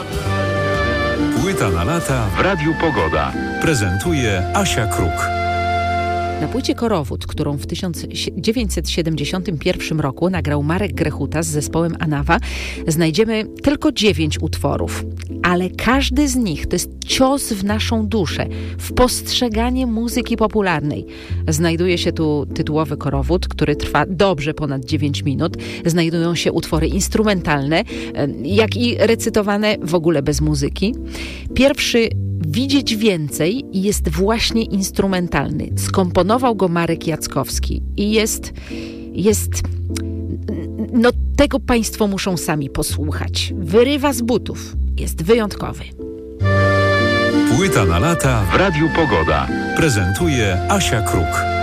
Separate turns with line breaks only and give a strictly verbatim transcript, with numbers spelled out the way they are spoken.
Płyta na lata w Radiu Pogoda. Prezentuje Asia Kruk.
Na płycie Korowód, którą w tysiąc dziewięćset siedemdziesiątym pierwszym roku nagrał Marek Grechuta z zespołem Anawa, znajdziemy tylko dziewięć utworów. Ale każdy z nich to jest cios w naszą duszę, w postrzeganie muzyki popularnej. Znajduje się tu tytułowy Korowód, który trwa dobrze ponad dziewięć minut. Znajdują się utwory instrumentalne, jak i recytowane w ogóle bez muzyki. Pierwszy Widzieć więcej jest właśnie instrumentalny. Skomponował go Marek Jackowski i jest, jest, no tego Państwo muszą sami posłuchać. Wyrywa z butów. Jest wyjątkowy.
Płyta na lata w Radiu Pogoda. Prezentuje Asia Kruk.